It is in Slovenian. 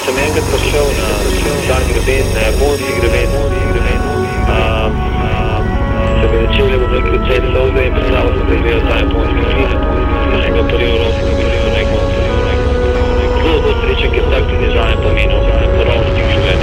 sem enkrat prišel na star greben, na japonski greben, se bi začel, bom rekel, cel